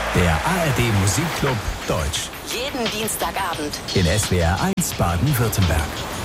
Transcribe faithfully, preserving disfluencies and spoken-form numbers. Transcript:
Der A R D Musikclub Deutsch. Jeden Dienstagabend In S W R eins Baden-Württemberg.